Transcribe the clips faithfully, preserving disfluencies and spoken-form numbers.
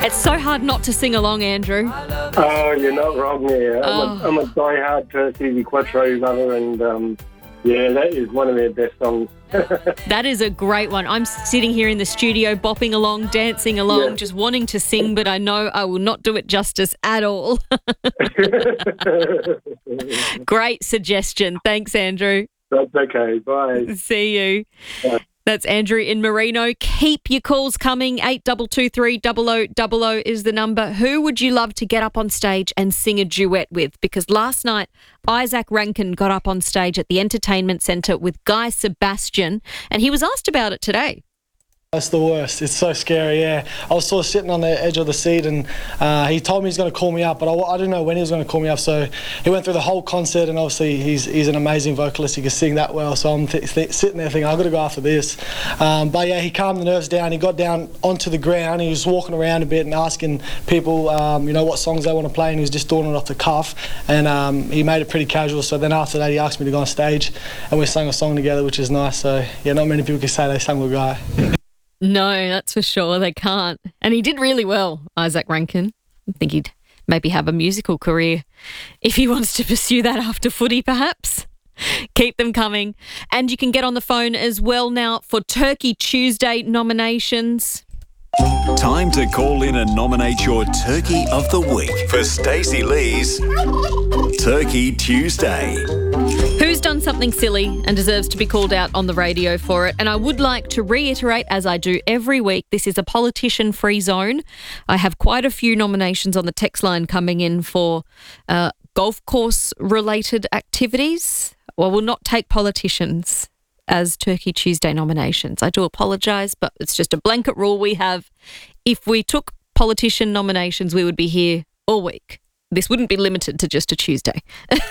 It's so hard not to sing along, Andrew. Oh, you're not wrong there. Oh. I'm, a, I'm a die-hard Turkey Quattro lover, and um, yeah, that is one of their best songs. That is a great one. I'm sitting here in the studio bopping along, dancing along, Yeah. just wanting to sing, but I know I will not do it justice at all. Great suggestion. Thanks, Andrew. That's okay. Bye. See you. Bye. That's Andrew in Merino. Keep your calls coming. eight two two three, double oh double oh is the number. Who would you love to get up on stage and sing a duet with? Because last night, Isaac Rankin got up on stage at the Entertainment Centre with Guy Sebastian, and he was asked about it today. It's the worst. It's so scary, yeah. I was sort of sitting on the edge of the seat, and uh, he told me he's going to call me up, but I, I didn't know when he was going to call me up. So he went through the whole concert, and obviously he's he's an amazing vocalist. He can sing that well. So I'm th- th- sitting there thinking, I've got to go after this. Um, but yeah, he calmed the nerves down. He got down onto the ground. He was walking around a bit and asking people, um, you know, what songs they want to play, and he was just doing it off the cuff. And um, he made it pretty casual. So then after that, he asked me to go on stage, and we sang a song together, which is nice. So yeah, not many people can say they sang with Guy. No, that's for sure. They can't. And he did really well, Isaac Rankin. I think he'd maybe have a musical career if he wants to pursue that after footy, perhaps. Keep them coming. And you can get on the phone as well now for Turkey Tuesday nominations. Time to call in and nominate your Turkey of the Week for Stacey Lee's Turkey Tuesday. Who's done something silly and deserves to be called out on the radio for it? And I would like to reiterate, as I do every week, this is a politician-free zone. I have quite a few nominations on the text line coming in for uh, golf course-related activities. Well, we'll not take politicians as Turkey Tuesday nominations. I do apologise, but it's just a blanket rule we have. If we took politician nominations, we would be here all week. This wouldn't be limited to just a Tuesday.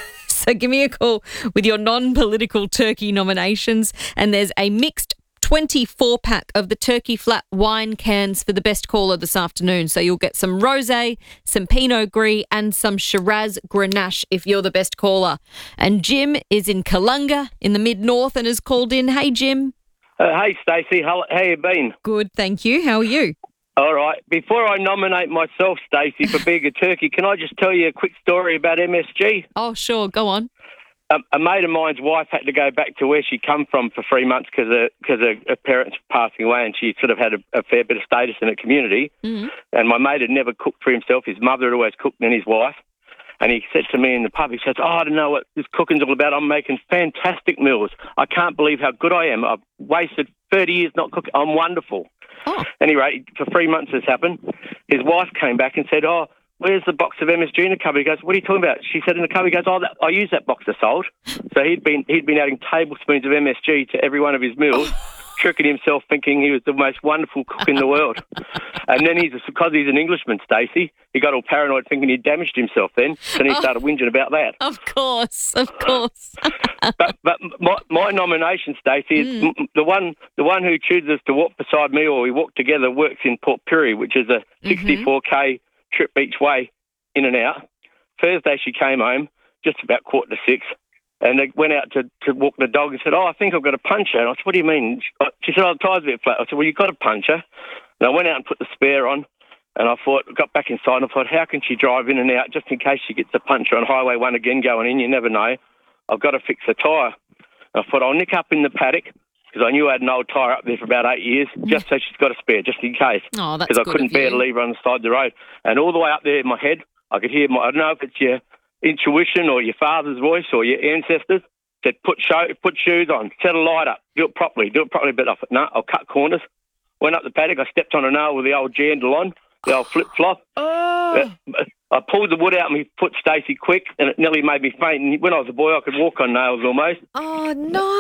So give me a call with your non-political turkey nominations, and there's a mixed twenty-four pack of the Turkey Flat wine cans for the best caller this afternoon. So you'll get some rosé, some Pinot Gris and some Shiraz Grenache if you're the best caller. And Jim is in Kalunga in the mid-north and has called in. Hey, Jim. Uh, hey, Stacey. How, how you been? Good, thank you. How are you? All right. Before I nominate myself, Stacey, for being a turkey, can I just tell you a quick story about M S G? Oh, sure. Go on. Um, a mate of mine's wife had to go back to where she come from for three months because her, cause her, her parents were passing away, and she sort of had a, a fair bit of status in the community. Mm-hmm. And my mate had never cooked for himself. His mother had always cooked, and his wife. And he said to me in the pub, he says, oh, I don't know what this cooking's all about. I'm making fantastic meals. I can't believe how good I am. I've wasted thirty years not cooking. I'm wonderful. Oh. Anyway, for three months this happened. His wife came back and said, oh, where's the box of M S G in the cupboard? He goes, what are you talking about? She said in the cupboard, he goes, oh, that, I use that box of salt. So he'd been he'd been adding tablespoons of M S G to every one of his meals, tricking himself thinking he was the most wonderful cook in the world. And then he's, because he's an Englishman, Stacey, he got all paranoid thinking he'd damaged himself then, and he started whinging about that. Of course, of course. But but my, my nomination, Stacey, is Mm. m- the one the one who chooses to walk beside me or we walk together works in Port Pirie, which is a sixty-four k trip each way, in and out. Thursday she came home just about quarter to six, and they went out to, to walk the dog and said, oh, I think I've got a puncher. And I said, what do you mean? She said, oh, the tyre's a bit flat. I said, well, you've got a puncher. And I went out and put the spare on, and I thought, got back inside and I thought, how can she drive in and out just in case she gets a puncher on Highway one again going in? You never know. I've got to fix the tyre. I thought, I'll nick up in the paddock, because I knew I had an old tyre up there for about eight years, just so she's got a spare, just in case. Oh, that's Because I good couldn't of bear you. to leave her on the side of the road. And all the way up there in my head, I could hear, my, I don't know if it's your intuition or your father's voice or your ancestors, said, put show, put shoes on, set a light up, do it properly, do it properly. But I thought, no, I'll cut corners. Went up the paddock, I stepped on a nail with the old jandal on, the old flip-flop. Oh. I pulled the wood out of my foot, Stacey, quick, and it nearly made me faint. And when I was a boy, I could walk on nails almost. Oh,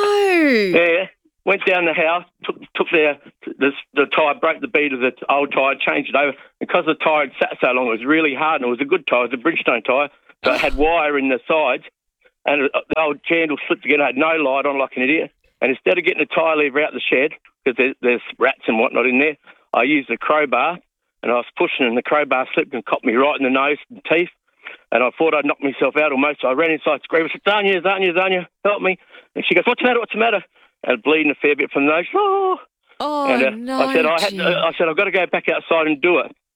no. Yeah. Went down the house, took took the, the the tyre, broke the bead of the old tyre, changed it over. Because the tyre had sat so long, it was really hard, and it was a good tyre. It was a Bridgestone tyre, so it had wire in the sides, and it, the old handle slipped together. I had no light on like an idiot. And instead of getting the tyre lever out the shed, because there, there's rats and whatnot in there, I used a crowbar, and I was pushing, and the crowbar slipped and caught me right in the nose and teeth. And I thought I'd knocked myself out almost. So I ran inside screaming, I said, Zanya, Zanya, Zanya, help me. And she goes, what's the matter, what's the matter? And bleeding a fair bit from the nose. Oh, Oh, and uh, no, I said, I, had Jim. to, I said, I've got to go back outside and do it.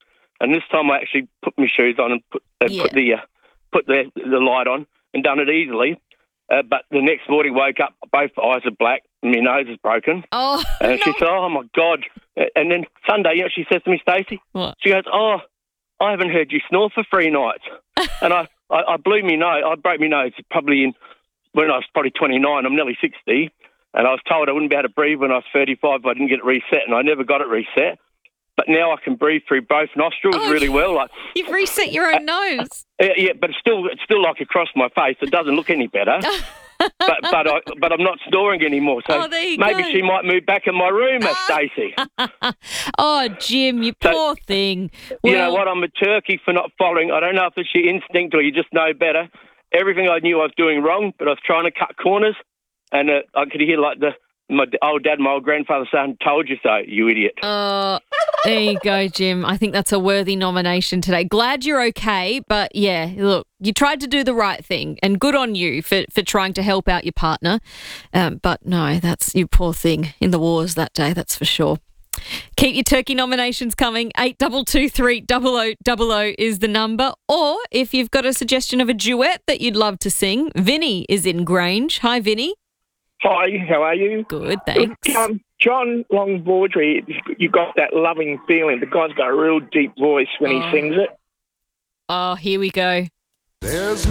And this time I actually put my shoes on and put, uh, Yeah. put the uh, put the the light on and done it easily. Uh, but the next morning, woke up, both eyes are black, and my nose is broken. Oh, And she no. said, "Oh my God!" And then Sunday, you know, she says to me, "Stacey," What? she goes, "Oh, I haven't heard you snore for three nights." And I, I, I blew me nose. I broke my nose probably in when I was probably twenty-nine. I'm nearly sixty, and I was told I wouldn't be able to breathe when I was thirty-five if I didn't get it reset, and I never got it reset. But now I can breathe through both nostrils Oh, really well. Like, You've reset your own nose. yeah, yeah, but it's still it's still like across my face. It doesn't look any better. but but I but I'm not snoring anymore. So Oh, there you maybe go. she might move back in my room, uh, Stacey. Oh, Jim, you So- poor thing. You know Well, what? I'm a turkey for not following. I don't know if it's your instinct or you just know better. Everything I knew I was doing wrong, but I was trying to cut corners, and uh, I could hear like the my old dad, my old grandfather saying, "Told you so, you idiot." Uh, there you go, Jim. I think that's a worthy nomination today. Glad you're okay, but yeah, look, you tried to do the right thing, and good on you for, for trying to help out your partner. Um, but no, that's you poor thing in the wars that day, that's for sure. Keep your turkey nominations coming. eight two two three double oh double oh is the number. Or if you've got a suggestion of a duet that you'd love to sing, Vinny is in Grange. Hi, Vinny. Hi, how are you? Good, thanks. Um, John Long Baudry, you got that loving feeling. The guy's got a real deep voice when Oh. he sings it. Oh, here we go. There's